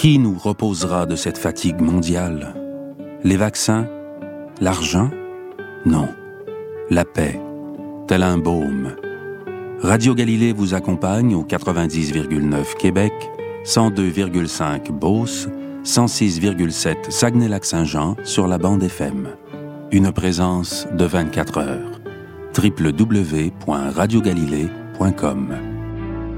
Qui nous reposera de cette fatigue mondiale? Les vaccins? L'argent? Non. La paix, tel un baume. Radio Galilée vous accompagne au 90,9 Québec, 102,5 Beauce, 106,7 Saguenay-Lac-Saint-Jean sur la bande FM. Une présence de 24 heures. www.radiogalilée.com